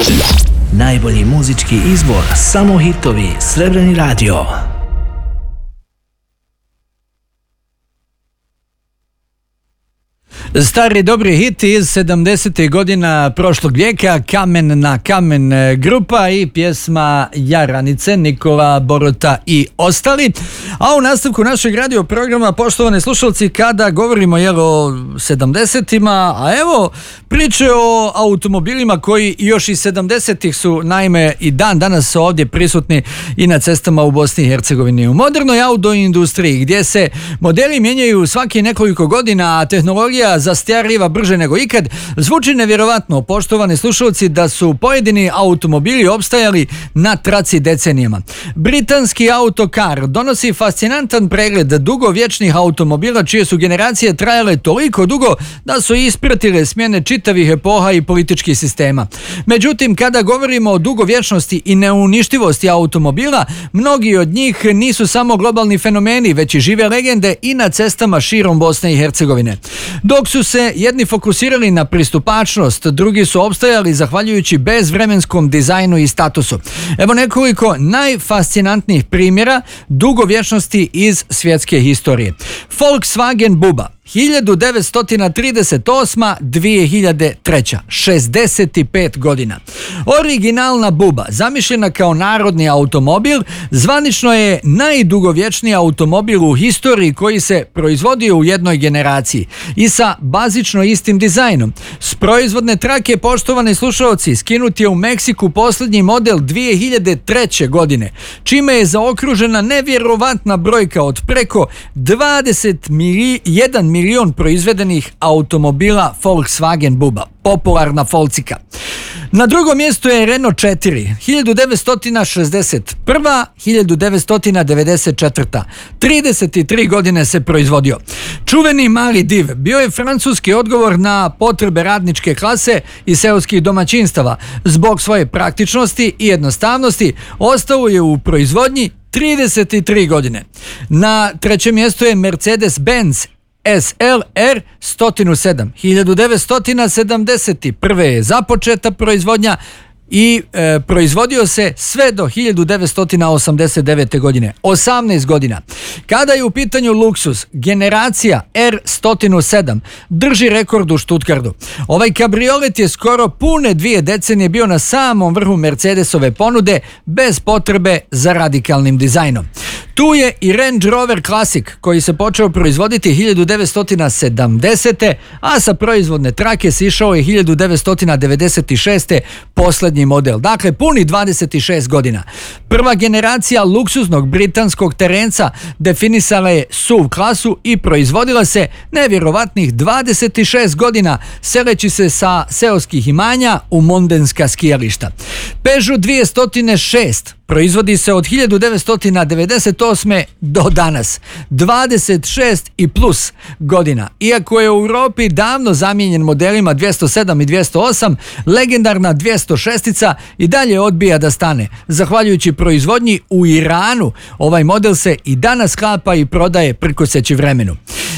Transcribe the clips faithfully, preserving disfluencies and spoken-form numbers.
Najbolji muzički izbor, samo hitovi, Srebreni radio. Stari dobri hit iz sedamdesetih godina prošlog vijeka, Kamen na kamen grupa i pjesma Jaranice, Nikola Borota i ostali. A u nastavku našeg radio programa, poštovani slušalci, kada govorimo jel, o sedamdesetima, a evo priče o automobilima koji još i sedamdesetih su naime i dan danas ovdje prisutni i na cestama u Bosni i Hercegovini. U modernoj auto industriji gdje se modeli mijenjaju svaki nekoliko godina, a tehnologija zastarjeva brže nego ikad, zvuči nevjerovatno, poštovani slušalci, da su pojedini automobili opstajali na traci decenijama. Britanski Autocar donosi fascinantan pregled dugovječnih automobila čije su generacije trajale toliko dugo da su ispratile smjene čitavih epoha i političkih sistema. Međutim, kada govorimo o dugovječnosti i neuništivosti automobila, mnogi od njih nisu samo globalni fenomeni, već i žive legende i na cestama širom Bosne i Hercegovine. Dok su se jedni fokusirali na pristupačnost, drugi su opstajali zahvaljujući bezvremenskom dizajnu i statusu. Evo nekoliko najfascinantnijih primjera dugovječnosti iz svjetske historije. Volkswagen Buba, hiljadu devetsto trideset osma do dvije hiljade treće, šezdeset pet godina. Originalna Buba, zamišljena kao narodni automobil, zvanično je najdugovječniji automobil u historiji koji se proizvodio u jednoj generaciji i sa bazično istim dizajnom. S proizvodne trake, poštovani slušalci, skinut je u Meksiku posljednji model dvije hiljade treće godine, čime je zaokružena nevjerovatna brojka od preko dvadeset jedan milion proizvedenih automobila Volkswagen Buba, popularna Volcika. Na drugom mjestu je Renault četiri, hiljadu devetsto šezdeset prve do hiljadu devetsto devedeset četvrte. trideset tri godine se proizvodio. Čuveni mali div bio je francuski odgovor na potrebe radničke klase i seoskih domaćinstava. Zbog svoje praktičnosti i jednostavnosti ostao je u proizvodnji trideset tri godine. Na trećem mjestu je Mercedes-Benz S L R sto sedam, hiljadu devetsto sedamdeset prve je započeta proizvodnja i e, proizvodio se sve do hiljadu devetsto osamdeset devete godine, osamnaest godina. Kada je u pitanju luksuz, generacija R sto sedam drži rekord u Stuttgartu. Ovaj kabriolet je skoro pune dvije decenije bio na samom vrhu Mercedesove ponude bez potrebe za radikalnim dizajnom. Tu je i Range Rover Classic koji se počeo proizvoditi hiljadu devetsto sedamdesete. a sa proizvodne trake se išao je hiljadu devetsto devedeset šeste. posljednji model, dakle puni dvadeset šest godina. Prva generacija luksuznog britanskog terenca definisala je S U V klasu i proizvodila se nevjerovatnih dvadeset šest godina, seleći se sa seoskih imanja u mondenska skijališta. Peugeot dvjesto šest proizvodi se od hiljadu devetsto devedeset osme do danas, dvadeset šest i plus godina. Iako je u Europi davno zamijenjen modelima dvjesto sedam i dvjesto osam, legendarna dvjesto šest i dalje odbija da stane. Zahvaljujući proizvodnji u Iranu, ovaj model se i danas sklapa i prodaje prikoseći vremenu.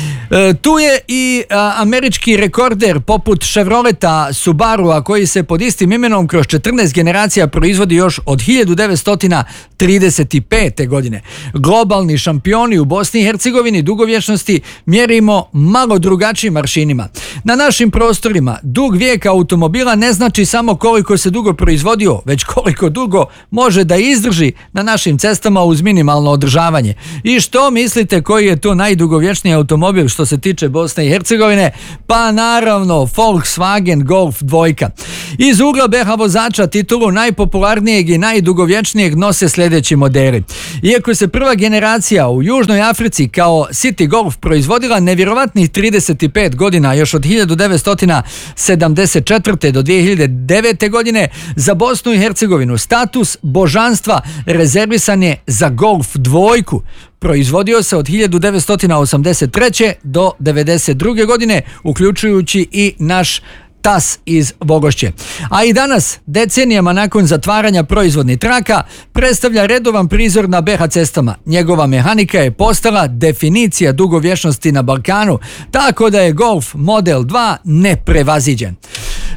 E, tu je i a, američki rekorder poput Chevroleta Subarua koji se pod istim imenom kroz četrnaest generacija proizvodi još od hiljadu devetsto trideset pete. godine. Globalni šampioni u Bosni i Hercegovini dugovječnosti mjerimo malo drugačijim aršinima. Na našim prostorima dug vijek automobila ne znači samo koliko se dugo proizvodio, već koliko dugo može da izdrži na našim cestama uz minimalno održavanje. I što mislite koji je to najdugovječniji automobil što se tiče Bosne i Hercegovine? Pa naravno Volkswagen Golf dva. Iz ugla B H vozača titulu najpopularnijeg i najdugovječnijeg nose sljedeći modeli. Iako se prva generacija u Južnoj Africi kao City Golf proizvodila nevjerovatnih trideset pet godina još od hiljadu devetsto sedamdeset četvrte. do dvije hiljade devete. godine, za Bosnu i Hercegovinu status božanstva rezervisan je za Golf dva. Proizvodio se od hiljadu devetsto osamdeset treće. do devedeset druge. godine, uključujući i naš T A S iz Bogošće. A i danas, decenijama nakon zatvaranja proizvodnih traka, predstavlja redovan prizor na B H cestama. Njegova mehanika je postala definicija dugovječnosti na Balkanu, tako da je Golf Model dva neprevaziđen.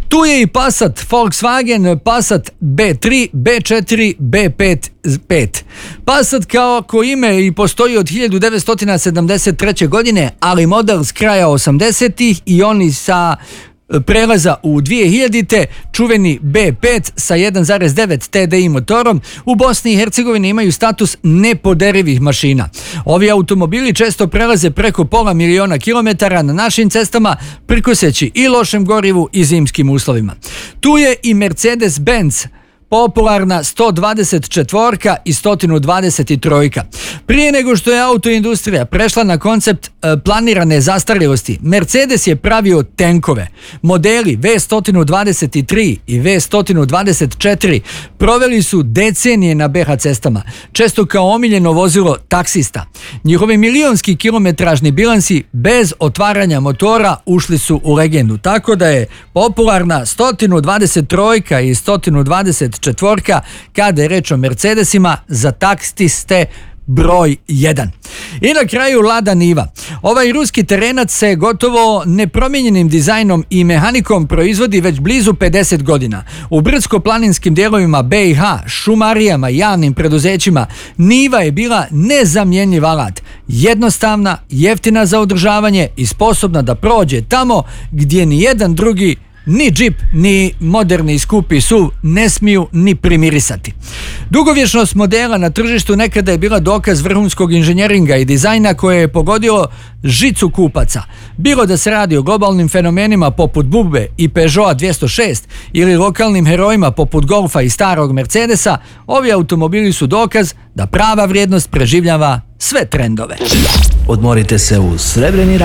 Tu je i Passat, Volkswagen Passat B tri, B četiri, B pet, pet. Passat kao ko ime i postoji od hiljadu devetsto sedamdeset treće. godine, ali model s kraja osamdesetih i oni sa prelaza u dvije hiljadite. čuveni B pet sa jedan zarez devet T D I motorom u Bosni i Hercegovini imaju status nepoderivih mašina. Ovi automobili često prelaze preko pola miliona kilometara na našim cestama, prikoseći i lošem gorivu i zimskim uslovima. Tu je i Mercedes-Benz, popularna sto dvadeset četiri i sto dvadeset tri. Prije nego što je autoindustrija prešla na koncept e, planirane zastarjelosti, Mercedes je pravio tenkove. Modeli V sto dvadeset tri i V sto dvadeset četiri proveli su decenije na B H cestama, često kao omiljeno vozilo taksista. Njihovi milionski kilometražni bilansi bez otvaranja motora ušli su u legendu, tako da je popularna sto dvadeset tri i sto dvadeset četiri kada je reč o Mercedesima za taksiste broj jedan. I na kraju Lada Niva. Ovaj ruski terenac se gotovo nepromijenjenim dizajnom i mehanikom proizvodi već blizu pedeset godina. U brdsko-planinskim dijelovima B i H, šumarijama i javnim preduzećima Niva je bila nezamjenjiv alat. Jednostavna, jeftina za održavanje i sposobna da prođe tamo gdje ni jedan drugi ni džip, ni moderni i skupi S U V ne smiju ni primirisati. Dugovječnost modela na tržištu nekada je bila dokaz vrhunskog inženjeringa i dizajna koje je pogodilo žicu kupaca. Bilo da se radi o globalnim fenomenima poput Bube i Peugeota dvjesto šest ili lokalnim herojima poput Golfa i starog Mercedesa, ovi automobili su dokaz da prava vrijednost preživljava sve trendove. Odmorite se uz Srebreni